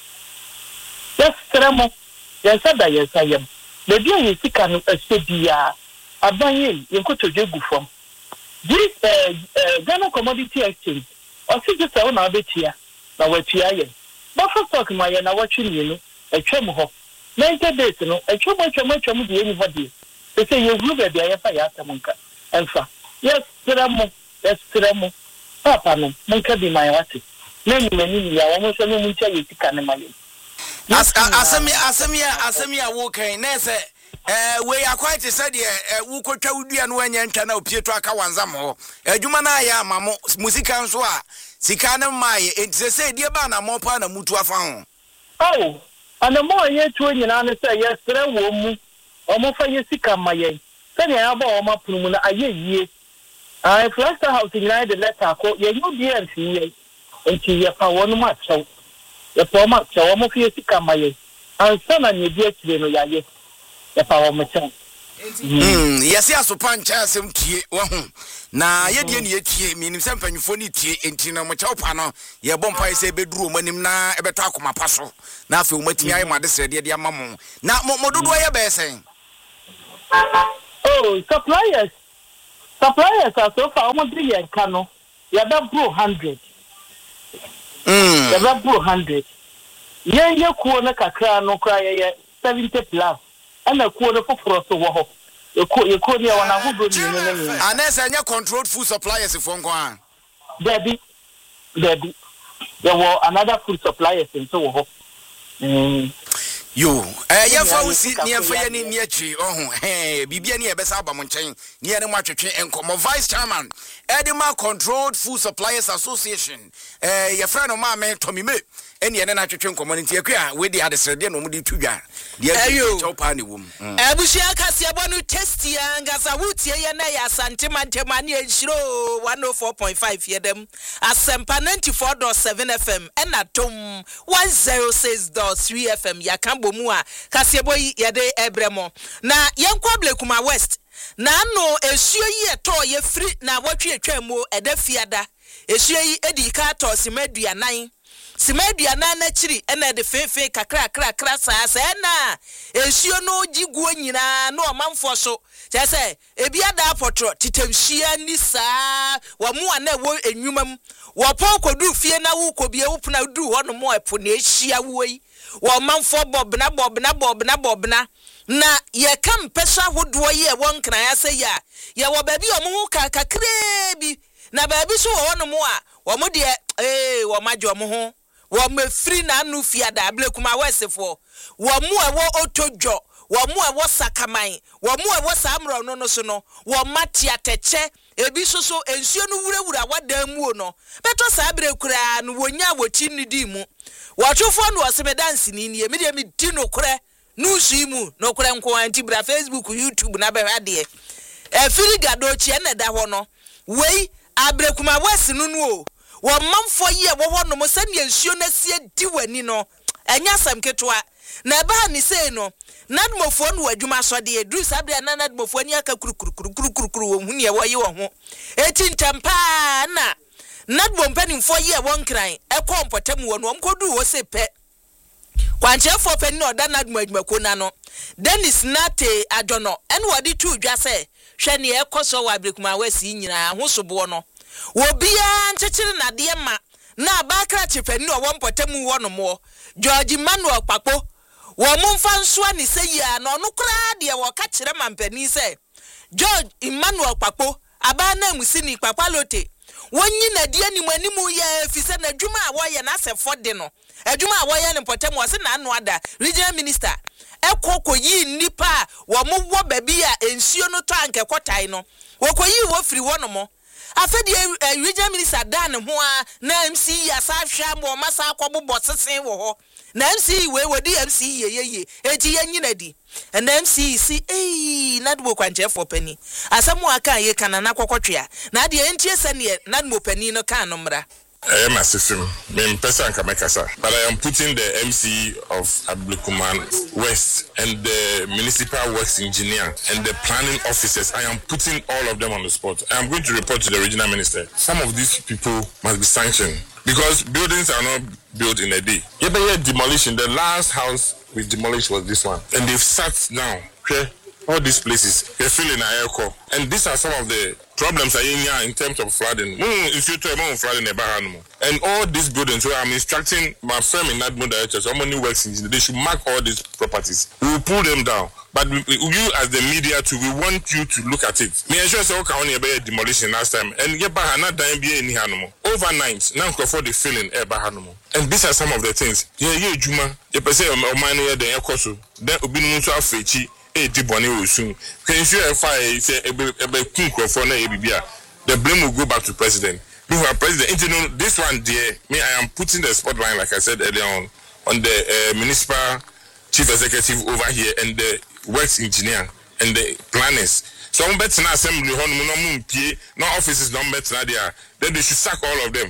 yes tremo ye sa da ye sa yem le bi ye sika no ese bia abanye ye ko toje gu fam this uh, uh, Ghana Commodity Exchange o si je se na betia na watua ye ba for stock ma ye na watwe ni no atwam ho ninety days no atwam atwam atwam de ni hodi se se ye hu be bia ye fa ya tamonka enfa yes tremo yes tremo papa no monka bi mai wate na ni mani ni ya wo mo so no mu ntia ye sika ne ma ye asemi asemi asemi a wo kan na se eh we akwa te said eh wo kotwa wudua no anya ntwa na opieto aka wanzam ho adwuma na ya amamo musika nso a sika ne mai enti se die ba na mo pa na mutu afa ho oh ana mo ye tuo nyina ne se ye sere wo mu o mo fa ye sika maye Sani aba o ma punu mu na aye yie. Ah Cluster House nyina de letter ko ye nyu bi en tie. Enti ye pa wonu ma chew. Ye pa ma chew mo fie sika maye. Ansa na ne bi akire no yaye. Ye pa wo mo chew. Mm yesi asopa ncha asem tie wo ho. Na ye die ne ye tie minim se mpanyufo ni tie enti na mo chew pa no ye bompa ise beduru mo anim na ebeto akoma pa so. Na afi wo matimi ayi mo ade srede de amamo. Na mo dodo ye be sen. Oh, suppliers. Suppliers are so far almost three years cano. You have bro hundred. Mm. You have bro hundred. Yeah, you corner kakra no cry seventy plus. And a quarter for frost to walk. You could you could hear one of who do you know. Unless I controlled food suppliers if one go. Debbie, Debbie. There were another food suppliers in so. Mm. Yo, eh ya fa usi ni amfa ya ni ni achi ohun eh bibia ni ebesa aba mo nchen ni ene mo atwetwe enkomo vice chairman Edema Controlled Food Suppliers Association eh ya fra no ma me Tommy me ene ene na atwetwe enkomo nti akua we di adesrede no mo di tudwa de ayo chopa ni wom ebushia kase abonu testia ngaza wutie ye na ya asante mantema ne enhiro one oh four point five yedem asempa ninety-four point seven F M ena tom one oh six point three F M ya kambo mu a kase boyi yede ebremo na yenkwa Blekuma West na no esuo yi eto ye free na watwe atwamu edafiada esuo yi edi ka to simaduanan simaduanan na chiri ena de fefe kakra kra kra sa sa na esuo no jiguo nyina no manfo so kyese ebi ada apotro titamhia ni saa wa mu ana wo enwumam wo pokodu fie na wo kobie wo puna du ho no mo epo na ehia wo yi wo manfo bobna bobna bobna bobna na ye kam pesa hodo ye won kran ya se ya ye wo ba bi o mu ka kakre bi na ba bi so wo no mo a wo mo de eh wo majo mo ho wo me free na anu fiada Blekuma Westfo wo mu e wo otodwo wo mu e wo sakaman wo mu e wo samro no no so no wo mate ateche ebi so so ensuo no wurawura wadam mu no beto sa Blekura no wonya woti nidi mu wo twofo no se me dance ni ni me de me di no kore nusimu no kure nko anti bra Facebook YouTube na be hade e firi gado chi na da ho no wei Blekuma West no no wo manfo ye wo ho no mo se ne nsuo na sie di wani no enya sam ketwa na ba ni sei no nadmofo no adwuma so de edu sabre na nadmofo ani aka kurukurukuru wo hu ne wo ye wo ho eti ntampa na nadmompa fo ye wo nkran e kompotam wo no mkodu wo se pe kwanche fo pe ni oda nadmo adwumako na no Dennis Nate adono en wodi tu dwa se hwe ne e koso wa Blekuma West nyina ho sobo no wo bia nchechire na de ma na abakra chepani o wompotam wo no mo George Manuel Papo wo mumfa nso ani se ya no no kra de wo ka kire mampani se George Emmanuel Papo aba na musini papalote wonyi na die ni manimu ya fise na dwuma a wo ye na asefo de no adwuma a wo ye ne potem wo se na anu ada regional minister ekoko yi nipa wo mo wo babi a ensuo no to anke kotai no wo koyi wo firi wo no mo afedi regional minister dan ho a na M C ya sa hwa mo masa akobobo sesen wo ho na M C we we di M C ye ye ye eti ye nyina di and M C si eh nadwo kwanche for penny asamu aka ye kana na kokotwea na de entie sene nadmo penny no kan no mra I am assisting me person Kamekasa, but I am putting the M C of Blekuma West and the municipal works engineer and the planning officers. I am putting all of them on the spot. I am going to report to the regional minister. Some of these people must be sanctioned because buildings are not built in a day. Yeah, but yeah, demolition. The last house we demolished was this one, and they've sat down. Okay. All these places, they're feeling a air core. And these are some of the problems in here in terms of flooding. And all these buildings where I'm instructing my firm in Nadmo directors, how many works in they should mark all these properties. We will pull them down. But we, you as the media too, we want you to look at it. Me ensure say okay only about demolition last time. And get back not dying be any animal. Overnight, now for the feeling air animal. And these are some of the things. Yeah, yeah, Juma. You per se o man here the ekoso. Then obinu so afechi. Eh, Diboni will soon. Can you if I say a for the blame will go back to president? We have president. You know, this one, dear, me, I am putting the spotlight, like I said earlier on, on the uh, municipal chief executive over here and the works engineer and the planners So I'm betting assembly hon no mun pie no offices no betting there. Then they should sack all of them.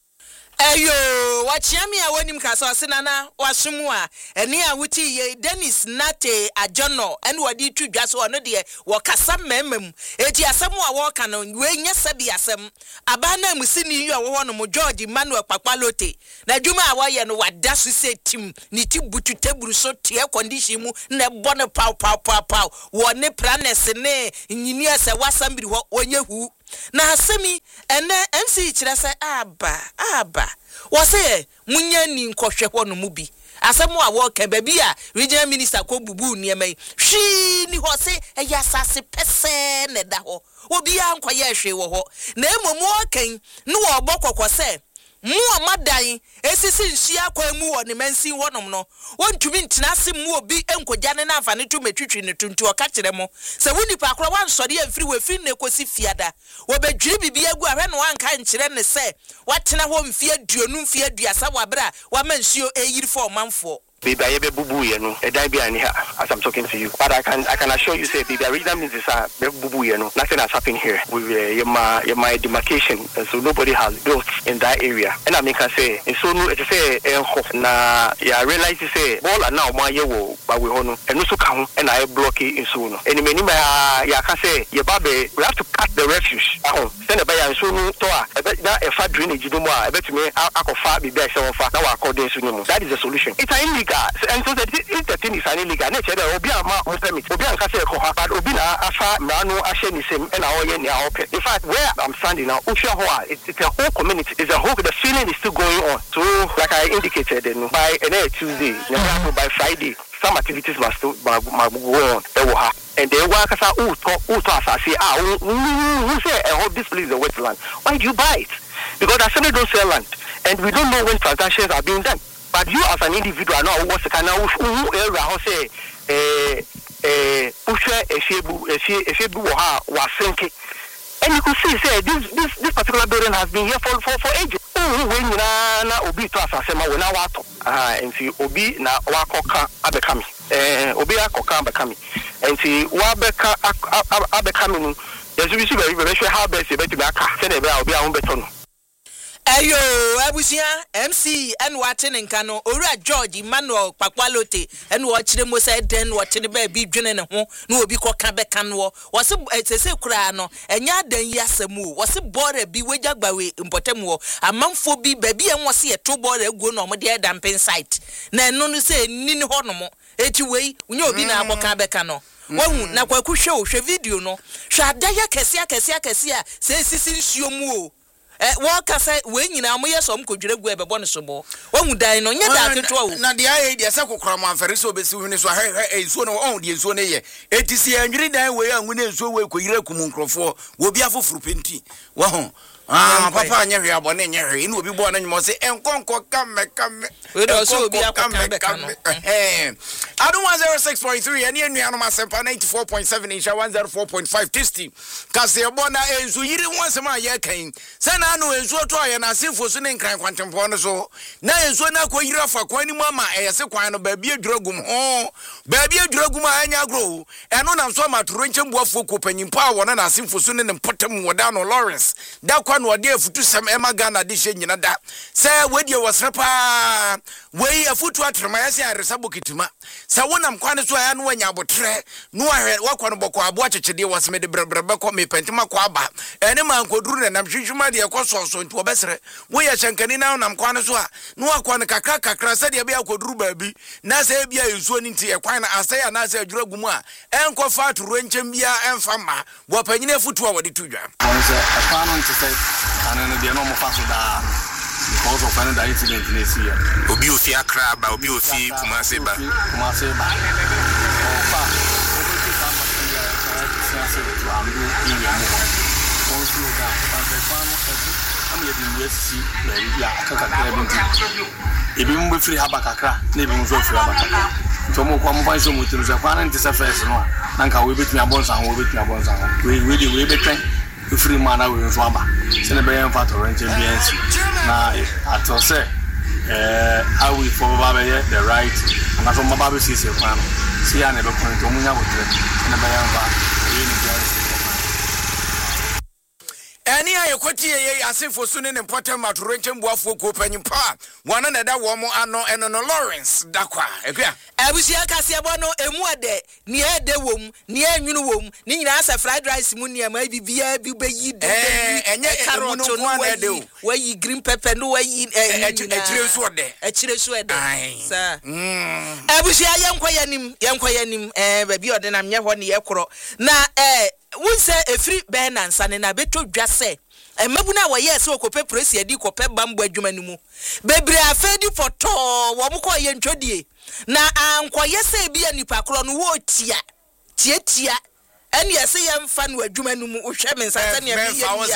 Ayo, wachiami a wonim kasa senana wasumu a eni a wuti ye Dennis Nate Ajono ene wadi tu dwa so no de wo kasa memem eti asem a wo ka no we nya sabi asem aba na musini yu a wo no mo George Emmanuel Kpakpalote na dwuma a wo ye no wada so se tim ni ti butu teburu so tie condition mu na bo ne paw paw paw paw wo ne pranes ne engineer se wasambiri ho onye hu na asemi ene M C kire se aba aba wo se munya ni nkohwe ho no mu bi asemu a wo ka ba bi a regional minister ko bubu niemai hwi ni ho se eya sase pese ne da ho obi a nkoye hwe wo ho na emomu okan ne wo bokokọ se mu amadan esisi nsia kwa mu wo ne mansi wonom no wontumi ntina se mu obi enkogya ne na afane to metwitwi ne tuntu o ka kire mo se woni pa akora wan sori amfiri we firi ne kosi fiada wo bedwiri bibia gu ahwe no anka nkire ne se watena ho mfie duonu mfie duasa wabra wa mansuo eyiri fo manfo Baby, I have bubu yenu. A dibe as I'm talking to you. But I can I can assure you, say, baby, original means is a bubu yenu. Nothing has happened here with uh, my my demarcation, and so nobody has built in that area. And I mean, can say, and so no, it's say, na yeah, realize say, all are now my year, but we honor, and also come and I block it in soon. And many yeah, can say, yeah, baby, we have to cut the refuge. Oh, send a buyer and soon to a bet that a fat drainage, you don't want. I bet me, I could far be there, so far. Now I call this. That is the solution. It's a illegal. And so that if the thing is an illegal, nature there will be a ma permit. Obi an kase ko ha, but obi na afa mano ashe ni sem and our yen ya open. In fact, where I'm standing now, Usha Hoa, it's, it's a whole community. It's a whole. The feeling is still going on. So, like I indicated, you know, by uh, Tuesday, by Friday, some activities must still go on. And they work as a uto uto asasi. Ah, who say I hope this place is a wetland? Why do you buy it? Because I simply don't sell land, and we don't know when transactions are being done. But you as an individual now what's the kind of who area how say eh eh push a shebu a shebu wa was sinking. And you could see say this this this particular building has been here for for, for ages. When na na obi to asasema we na wato. Ah and see obi na wakoka abekami. Eh obi akoka abekami. And see wa beka abekami no. Yesu bi si be be hwe how best e betumi aka. Se na be obi a ho beto no. Ayo, abusia M C and watching in Kano, Ora George Emmanuel Kpakpalote, and watching Mose Den, watching the baby Junin and home, no be called Cabecanwo, was a say crano, and Yaden Yasamu, was a border be wajag by way in Potemo, a month for be baby and was see a two border go no more dear damping site. Nan no say Nin Honomo, eighty way, we know be now Cabecano. One na kwa show, she video no, Shadaya Cassia Cassia Cassia, says Sissin Shomu. Eh waka say we nyina mo yeso mkodwere gu ebe bone so bo wahu dan no nya da keto wo na de aye de se kokora mo amfere so obesi huni so he he enso no on de enso ne ye etisi anwiri dan we anwu ne enso we koyire kum nkrofo wo bia foforo penti wahu ah papa anya hwe abone nya hwe ina obi bo na nyimo se enkonko kamme kamme we do so obi akọ ka no eh adu one oh six point three ene enu ma sempa ninety-four point seven insha one oh four point five testing kase bona enso yiri wansema ye kan sana anu enso to aye na sefo so ne nkran kwantempo no so na enso na koyira fa kwani mu ama eyese kwan no ba bia dwuragum ho ba bia dwuragum anya grow eno na so maturo nchembuafo ko panyimpo a wona na sefo so ne mpotem woda no Lawrence da kwa no de afutu sam ema Ghana de hye nyina da se wedi wasrepa wei afutu atrema yase aresabo kitima se wonam kwane so aya no wanya abotre no ahwe wakwa no boko abo achechede wasme de brebrebe ko me pentima kwa aba ene man koduru ne nam hwehwuma de ko so so nti obesere wo ya shankani na nam kwane so a no wakwa no kakra kakra se de bia koduru baabi na se bia ensuo ni nti e kwan na asaya na se adwura gumu a enko fa aturo nchem bia emfa ma bo panyine afutu a wode tudwa onse e kwano nti se kanene de no mo fa so da because of an incident in this year. Obi ofi Accra ba obi ofi Kumasi ba. Kumasi ba. Ofa. Obi ka ma ya ya se to amdu in ya mo. On slow down. But the farm am ye di university na ya akaka kra bi. Ebi mo be free haba kakra, na ebi mo so free haba kakra. To mo kwa mo fa so mo tinu se fa na ntse first no. Na nka we betumi abonsa ho we betumi abonsa ho. We we dey we betwen. Free man away in Swamba. Send a bayan fat or rent and now at all say, eh, I will for the right, and as on my baby sees a plan. See, I never point to me now with it, and a bayan fat. Ani aye kwati ye asefo so ne important maturenche mboafo ko panyimpa wana na da wo mo ano eno no Lawrence dakwa ekua abusia kase ebo no emu ade ne ade wom ne anwunu wom ne nyina asa fried rice mu ne ma bibia bi beyi de eh enye carrot no na ade o wayi green pepper no wayi echire so ode echire so ode sa abusia yenkwa yanim yenkwa yanim eh ba bi ode na mye ho ne yekoro na eh wunse efri be na nsa ne na beto dwase emabuna wa yes okope presi adi kope bambo adwuma ni mu bebre afedi poto wo mko ye ntwodie na ankoye se bia nipa kro no wo tia tia tia ene yese ye mfa no adwuma ni mu ohwe me nsa se ne bia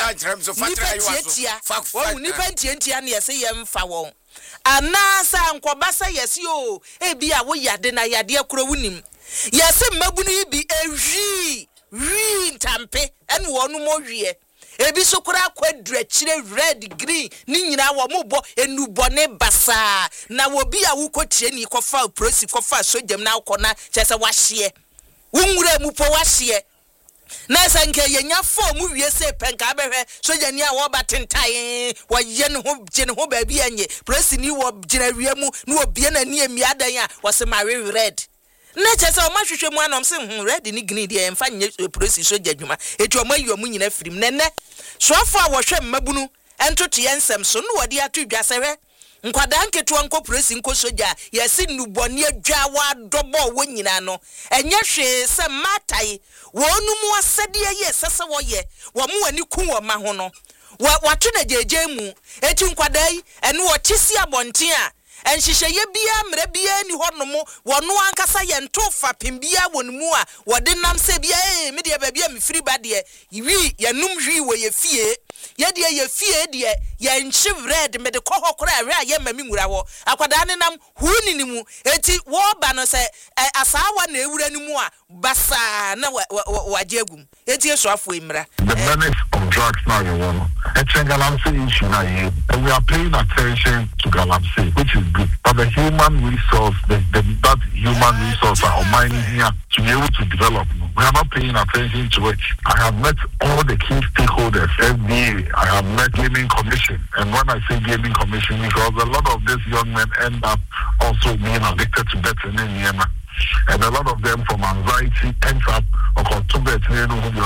tia tia wo nipa tia tia ne yese ye mfa won anasa ankobasa yese o e bia wo yade na yade akro wunim yese mabunu bi ehwi wi ntampe ene wo no mo hwie ebi so kura kwadura chire red green ni nyina wo mo bo enubone basa na wo bi a wo kotie ni kofa prosi kofa sojam na akona chese wahye wunwura mu po wahye na sanke yenya fo mu wie se penka abehwe sojani a wo batentan wo ye ne ho je ne ho ba bi anye prosi ni wo gina wie mu na wo bie na ni emiadan a wo se ma red na chese o ma hwehwe mu anom se hu red ni green de emfa nye prosi soja adwuma eti o ma yi o mu nyina firim nene soafo a wo hwe mmabunu entoto yensem so no wode ato dwasehwe nkwada nketo anko prosi nko soja yesi nubone adwa wa dobo wo nyina no enye hwe se matai wonu mu asede ye sese wo ye wo mu ani ku wo ma ho no wato na jeje mu eti nkwada yi ene wo chisi abonten a enhihye bia mre bia ni honomo wono ankasa ye ntofa pembia wonmu a wode nam se bia eh me de ba bia me firi ba de wi ye num hwi wo ye fie ye de ye fie de ye nchi red me de koho kora awe a ye mami nwura wo akwada ne nam huni ni mu eti wo ba no se asawa na ewura ni mu a basa na wajegum eti esuafo imra the menace of drugs now you want it's a Galamsey issue now here and we are paying attention to Galamsey which is good but the human resource the, the that human resource are mining here to be able to develop we are not paying attention to it. I have met all the key stakeholders, F D A, I have met Gaming Commission, and when I say Gaming Commission, because a lot of these young men end up also being addicted to betting in Yemen. And a lot of them from anxiety ends up or to betting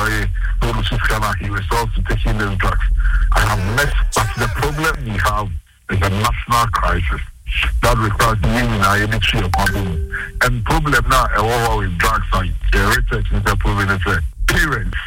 he resorts to taking these drugs. I have met, but the problem we have is a national crisis that requires meaning I able to problem. And problem now over with drugs are research is proving it parents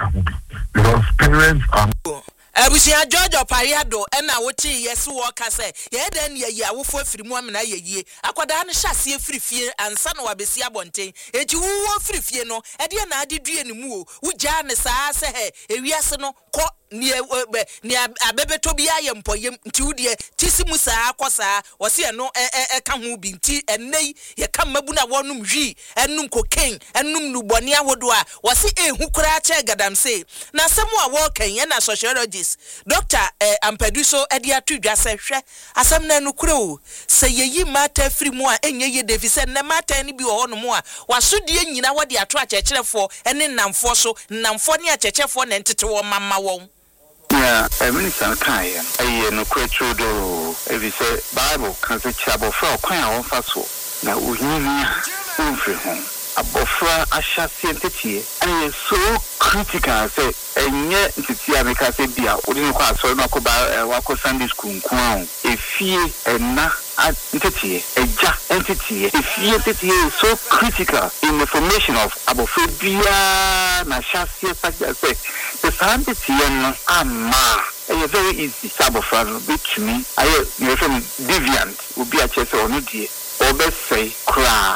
because parents are Abusia George Opariado ena wochi yesu wo ka se ye den ye ye awofo afiri mu amena ye yie akwada ne hyase afiri fie ansa na wabesi abonten eti wo afiri fie no e de na adedue ne mu o wugya ne saa se he ewiase no ko ni ni abebeto bia ye mpoyem nti wudie tisi mu saa akosa wose no e ka ho bi nti enei ye ka mabu na wonum hwi enum cocaine enum nubone ahodo a wose ehu kura che gadamse na asemu a wo kan ye na sociologist Doctor eh, Ampeduso edi atu dwase hwe asem na nu kure o se yeyi mata firi mu a enye ye defise na mata ni bi wo no mu a wasodie nyina wode ato akyekyerefo ene namfo so namfo ne akyekyerefo na ntete wo mama won. Yeah, a minister kai I no kwetro do ebi say Bible kan se chabo fra kwan a won fa so na ohini unfri ho abofra ahyase ntetie and so critical say enye ntetie ameka say bia odin kwa so na ko ba wako Sunday school nko efie ena ntetie eja ntetie efie ntetie is so critical in the formation of abofra bia na ahyase say the Sunday no ama e very easy sabofra no betumi aye you from deviant obi a chese onu die obesei kra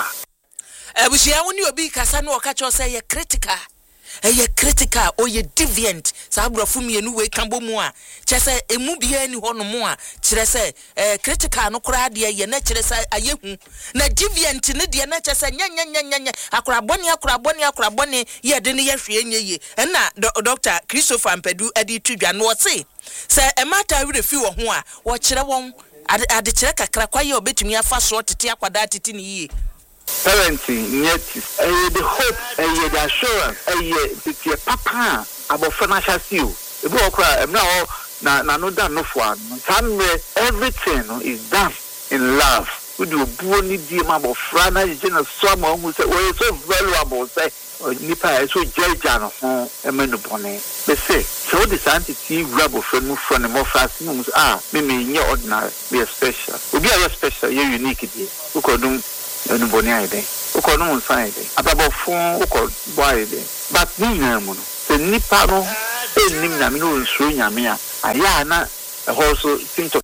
Abusia woni obi kasa no okacho say ye critical ye critical or ye deviant sa abrafo mienu we kambo mu a chese emu bia ni hono mu a kire say eh critical no kora de ye na kire say ayehu na deviant ne de na chese nya nya nya nya akora boni akora boni akora boni ye de ne ye hwe nye ye na Doctor Christopher Ampedu edi tudwa no say say e mata we refi wo ho a wo kire won ade kire kakra kwa ye obetumi afa so tete akwada tete ni ye parenting yet uh, the hope and uh, the assurance and uh, the papa about financial seal ebi okra em na o na na no da no for no tamre everything no is done in love. We do buo ni die ma bo fra na je na so ma hu say we so valuable say nipa so jeja no ho emenu bone be say so the sanctity rabo from mu from mo fast mu ah me me nye ordinary be special obi are special you unique die ukodum enu bone ai dey ukodum nsan dey ababo fun ukod boy dey but ni nyamu no se nipa no enim nyame no nsuo nyame a aya na ho so think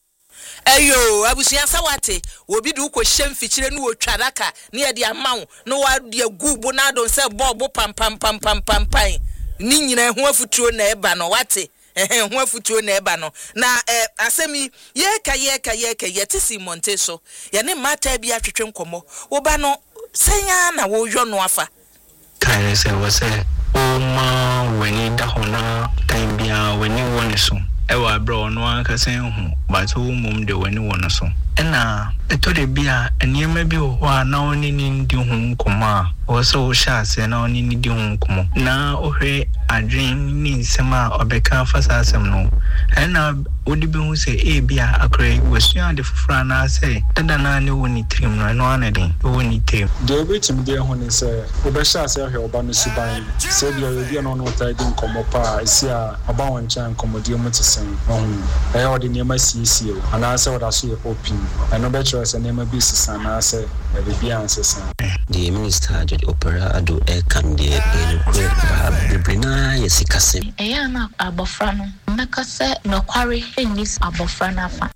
Eyo abusia sawate obi du ko hyem fikyire no wotwadaka ne ye de amawo no wa de gubo na don se bobo pam pam pam pam pam pan ni nyina ho afutuo na eba no wate eh ho afutuo na eba no na eh asemi ye ka ye ka ye ka ye tisi monte so ye ne mata bi atwetwe nkomo wo ba no senya na wo hwo no afa kai se wo se o ma weni da hona time bia weni woni so ewa bro no anka sen hu but wo mum de wani wono so ena eto de bia eniema bi ho a na oni ni ndi hu nkoma wo so sha se na oni ni ndi hu nkomo na ohwe adwen ni nsema obeka fasa asem no ena odi bi hu se e bia akre wasua de fufra na se dada na ne woni trim no no anede woni trim de bi tim de hu ni se obesha se hwe oba no suban se bia obi no no ta di nkomo pa esi a oba won chan nkomodi mu tsen ohun e odi ni ma sisi o ana se oda so ye opin eno be chọ se nema bi sisa na se e bi ansesa the minister judge opera ado e kan de e kure ba bibrina yesikase e ya na abofra no meka se no kware enis abofra na fa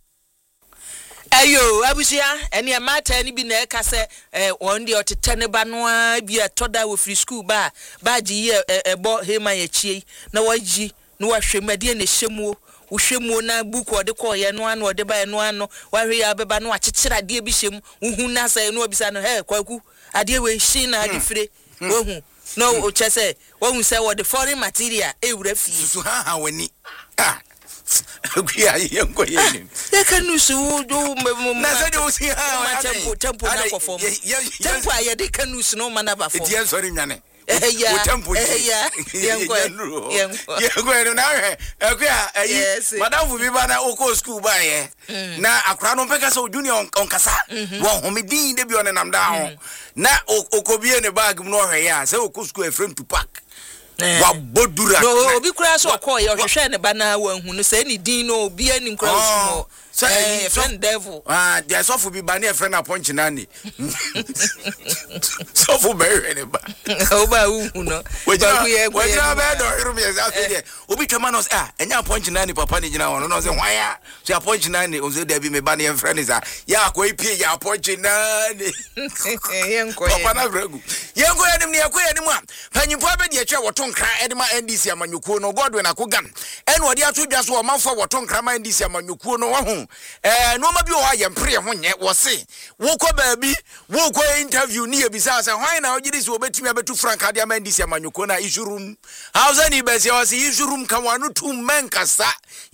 ayo abusia ene e mata ni bi na e ka se eh won de otete ne ba no a bi atoda wo free school ba ba ji ye ebo hema ye chie na waji no wahwe made ne hyemu uhwemu na buku ode ko ye no ano ode ba no ano wahwe ya beba no akyekira de bi hyem uhu na sa no obisa no he kwaku ade we hyi na ade fire wohu no o chese wohu say what the foreign material e wura fi su ha ha wani ah akuya yenko yeni e kanu su do na se de o si ha tempo tempo na ko fom tempo aye de kanu su no mana ba fom e die sorry nwane eh ya o tempo eh ya yenko yenko yenko na he akuya ayi madam fu bi ba na o ko school ba ye na akra no peka so junior onkasa wo homedin de bi on nam da ho na okobie ne bag mu no hwe ya se o ko school e frame to pack wa bodura no obi kura so ko ye hwehwe ne ba na wa hu no se ni din no obi ani kura so eh friend devil ah there so fu bi ba na friend appoint nani so fu be ne ba o ba hu no we ja we ja be do hiru me za se de obi twema no ah enya appoint nani papa ni gina wono no se hwan ya so appoint nani o se de bi me ba na friend za ya ko epie ya appoint nani yenko papa na bregu yenko ya nim ne yakọ ya nim a panyimpo be de atwa woto nkra edema N D C amanyukuo no Godwin Akogan ene odi ato dwa so o manfo woto nkra ma N D C amanyukuo no wa hu eh no ma bi o ha ye mpre ho nye wo se wo ko baabi wo ko interview ni e bisa se hwan na ogidi se obetumi abetu frank ade ama N D C amanyukuo na isurum hausa ni be se o se isurum kan wanu tu menkasa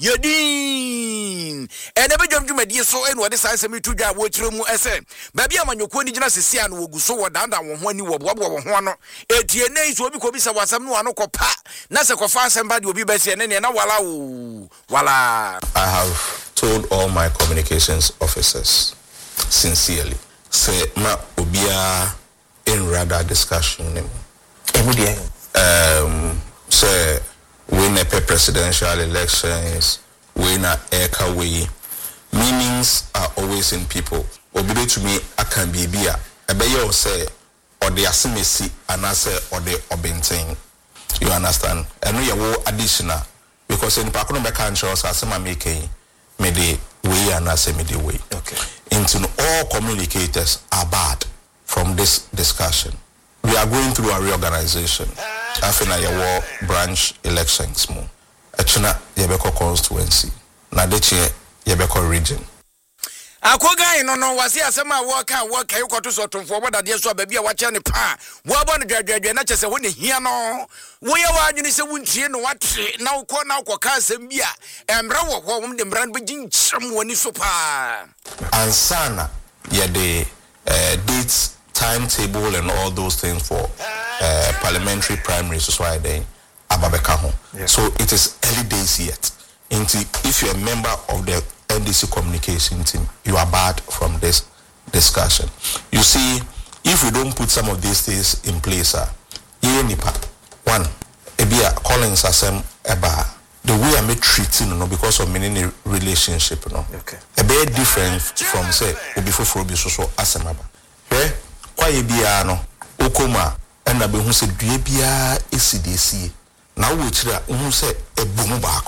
yedin ene be dwomdwuma die so ene odi san se mi tu dwa wo kire mu ese baabi amanyukuo ni gina sesia no woguso wo danda wo ho ani wo bo wo ho no etie nei so obi ko bisa wasam no ano ko pa na se ko fa asem ba de obi be se ne ne na wala wo wala. I have told all my communications officers sincerely say ma obia in rather discussion immediately um say win a presidential elections win a eka way meanings are always in people obi to me I can be bia ebeye o say or the asimesi and I say or the obenten you understand and we are additional because in pakono be kan show asema making me the way and I say me the way. Okay. Into all communicators are bad from this discussion. We are going through a reorganization. I feel like your branch elections more. Achina yebeko constituency. Na deche yebeko region. Akoga no no wase asema wo kan wo kan yokoto so tonfo boda de so ba bia wa che ne pa wo abo no dwadwadwa na chese wo ne hia no wo ye wa adwene se wuntie no watre na wo na wo ka asem bia emra wo wo mo de mran be gincham woni so pa ansana ye the uh, dates timetable and all those things for uh, parliamentary primaries so why they ababeka ho. So it is early days yet. If you're a member of the N D C communication team, you are barred from this discussion. You see, if we don't put some of these things in place, uh, one, Ebia Collins Asem Eba, the way I make treating, you know, because of many relationship, you know, okay. A bit different from say before for be so so Asemaba. Eh? Kwa Ebia no Okoma and I be who said Debia is C D C. Now we try who say a boom back.